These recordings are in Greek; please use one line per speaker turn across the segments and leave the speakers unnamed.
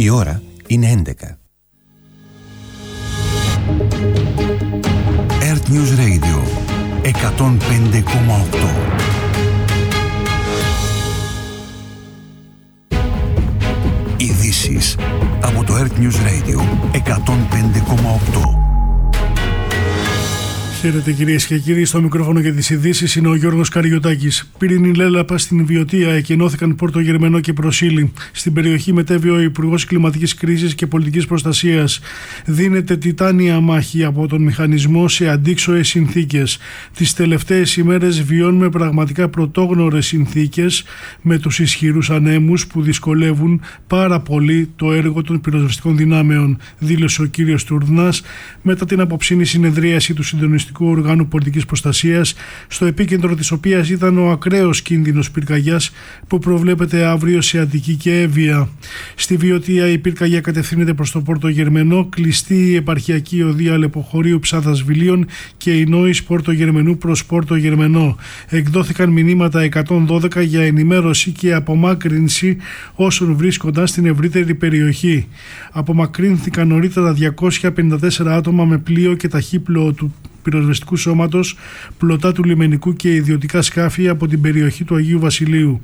Η ώρα είναι 11. Earth News Radio 105,8. Ειδήσεις από το Earth News Radio 105,8.
Χαίρετε κυρίες και κύριοι, στο μικρόφωνο για τις ειδήσεις είναι ο Γιώργος Καριωτάκης. Πυρηνή λέλαπα στην Βιωτία, εκενώθηκαν Πόρτο Γερμενό και Προσήλη. Στην περιοχή μετέβη ο Υπουργός Κλιματικής Κρίσης και Πολιτικής Προστασίας. Δίνεται τιτάνια μάχη από τον μηχανισμό σε αντίξωες συνθήκες. Τις τελευταίες ημέρες βιώνουμε πραγματικά πρωτόγνωρες συνθήκες με τους ισχυρούς ανέμους που δυσκολεύουν πάρα πολύ το έργο των πυροσβεστικών δυνάμεων, δήλωσε ο κύριος Τουρνάς μετά την απόψινή συνεδρίαση του Συντονιστικού Οργάνου Πολιτικής Προστασίας, στο επίκεντρο της οποίας ήταν ο ακραίος κίνδυνος πυρκαγιάς που προβλέπεται αύριο σε Αττική και Εύβοια. Στη Βιωτία η πυρκαγιά κατευθύνεται προς το Πόρτο Γερμενό, κλειστή η επαρχιακή οδή Αλεποχωρίου Ψάθας Βιλίων και η Νόης Πόρτο Γερμενού προς Πόρτο Γερμενό. Εκδόθηκαν μηνύματα 112 για ενημέρωση και απομάκρυνση όσων βρίσκονταν στην ευρύτερη περιοχή. Απομακρύνθηκαν νωρίτερα 254 άτομα με πλοίο και ταχύπλοο του πυροσβεστικού σώματος, πλωτά του λιμενικού και ιδιωτικά σκάφη από την περιοχή του Αγίου Βασιλείου.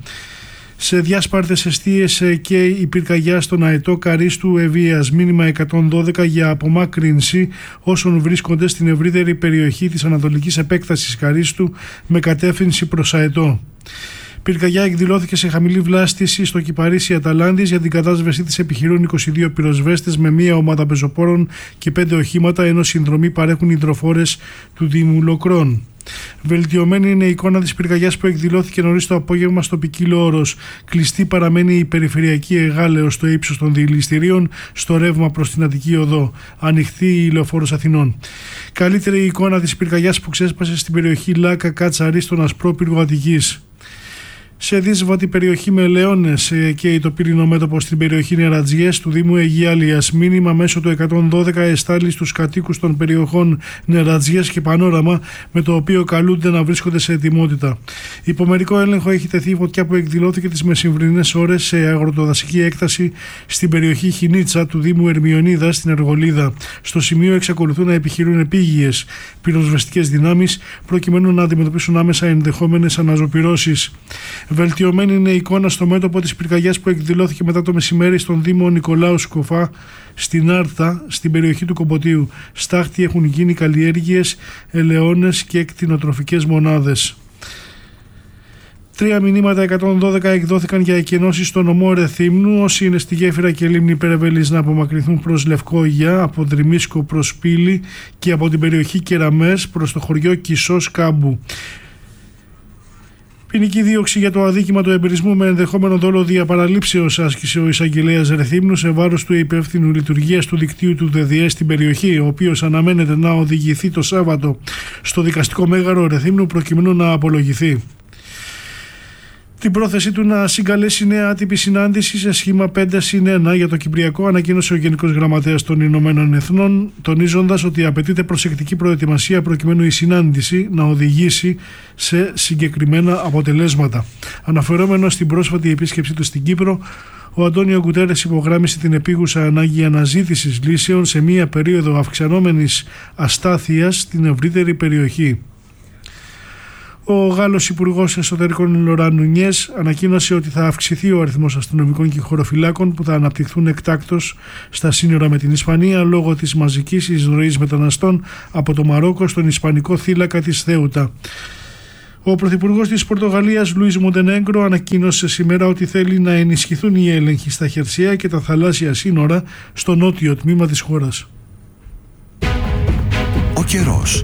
Σε διάσπαρτες εστίες και η πυρκαγιά στον αετό Καρίστου Ευβοίας, μήνυμα 112 για απομάκρυνση όσων βρίσκονται στην ευρύτερη περιοχή της ανατολικής επέκτασης Καρίστου με κατεύθυνση προς αετό. Πυρκαγιά εκδηλώθηκε σε χαμηλή βλάστηση στο Κυπαρίσι Αταλάντης. Για την κατάσβεσή της επιχειρούν 22 πυροσβέστες με μία ομάδα πεζοπόρων και 5 οχήματα, ενώ συνδρομή παρέχουν υδροφόρες του Δήμου Λοκρών. Βελτιωμένη είναι η εικόνα της πυρκαγιάς που εκδηλώθηκε νωρίς το απόγευμα στο Ποικίλο Όρος. Κλειστή παραμένει η περιφερειακή Εγάλεως στο ύψος των διελιστηρίων, στο ρεύμα προς την Αττική Οδό. Ανοιχτή η Λεωφόρος Αθηνών. Καλύτερη η εικόνα της πυρκαγιάς που ξέσπασε στην περιοχή Λάκα Κατσαρή στον Ασπρόπυργο Αττικής. Σε δύσβατη περιοχή με ελαιώνες και το πυρηνό μέτωπο στην περιοχή Νερατζιές του Δήμου Αιγιάλειας. Μήνυμα μέσω του 112 εστάλει στους κατοίκους των περιοχών Νερατζιές και Πανόραμα, με το οποίο καλούνται να βρίσκονται σε ετοιμότητα. Υπομερικό έλεγχο έχει τεθεί η φωτιά που εκδηλώθηκε τις μεσημβρινές ώρες σε αγροτοδασική έκταση στην περιοχή Χινίτσα του Δήμου Ερμιονίδα στην Εργολίδα. Στο σημείο εξακολουθούν να επιχειρούν επίγειες πυροσβεστικές δυνάμεις προκειμένου να αντιμετωπίσουν άμεσα ενδεχόμενες αναζωπυρώσεις. Βελτιωμένη είναι η εικόνα στο μέτωπο της πυρκαγιάς που εκδηλώθηκε μετά το μεσημέρι στον Δήμο Νικολάου Σκοφά στην Άρτα, στην περιοχή του Κομποτίου. Στάχτη έχουν γίνει καλλιέργειες, ελαιώνες και κτηνοτροφικές μονάδες. 3 μηνύματα 112 εκδόθηκαν για εκενώσεις στο νομό Ρεθύμνου. Όσοι είναι στη γέφυρα και λίμνη Περεβέλης να απομακρυνθούν προς Λευκόγια, από Δρυμίσκο προς Πύλη και από την περιοχή Κεραμές προς το χωριό Κισός Κάμπου. Ποινική δίωξη για το αδίκημα του εμπειρισμού με ενδεχόμενο δόλο διαπαραλήψεως άσκησε ο εισαγγελέας Ρεθύμνου σε βάρος του υπεύθυνου λειτουργίας του δικτύου του ΔΔΕ στην περιοχή, ο οποίος αναμένεται να οδηγηθεί το Σάββατο στο δικαστικό μέγαρο Ρεθύμνου προκειμένου να απολογηθεί. Την πρόθεσή του να συγκαλέσει νέα άτυπη συνάντηση σε σχήμα 5+1 για το Κυπριακό ανακοίνωσε ο Γενικός Γραμματέας των Ηνωμένων Εθνών, τονίζοντας ότι απαιτείται προσεκτική προετοιμασία προκειμένου η συνάντηση να οδηγήσει σε συγκεκριμένα αποτελέσματα. Αναφερόμενος στην πρόσφατη επίσκεψή του στην Κύπρο, ο Αντώνιο Γκουτέρες υπογράμμισε την επίγουσα ανάγκη αναζήτησης λύσεων σε μία περίοδο αυξανόμενης αστάθειας στην ευρύτερη περιοχή. Ο Γάλλος Υπουργός Εσωτερικών Λοράν Νουνιές ανακοίνωσε ότι θα αυξηθεί ο αριθμός αστυνομικών και χωροφυλάκων που θα αναπτυχθούν εκτάκτως στα σύνορα με την Ισπανία λόγω της μαζικής εισρωής μεταναστών από το Μαρόκο στον ισπανικό θύλακα της Θέουτα. Ο Πρωθυπουργός της Πορτογαλίας Λουίς Μοντενέγκρο ανακοίνωσε σήμερα ότι θέλει να ενισχυθούν οι έλεγχοι στα χερσαία και τα θαλάσσια σύνορα στο νότιο τμήμα της χώρας.
Ο καιρός.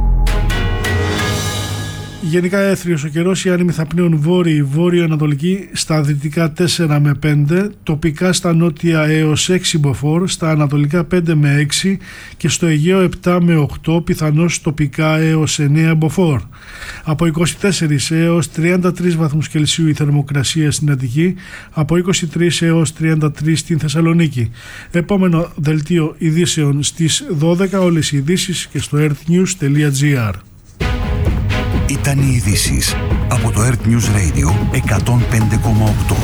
Γενικά έθριος ο καιρός, οι άνεμοι θα πνέουν βόρειο-ανατολική στα δυτικά 4 με 5, τοπικά στα νότια έως 6 μποφόρ, στα ανατολικά 5 με 6 και στο Αιγαίο 7 με 8, πιθανώς τοπικά έως 9 μποφόρ. Από 24 έως 33 βαθμούς Κελσίου η θερμοκρασία στην Αττική, από 23 έως 33 στην Θεσσαλονίκη. Επόμενο δελτίο ειδήσεων στις 12, όλες οι ειδήσεις και στο earthnews.gr.
Ήταν οι ειδήσεις από το Earth News Radio 105,8.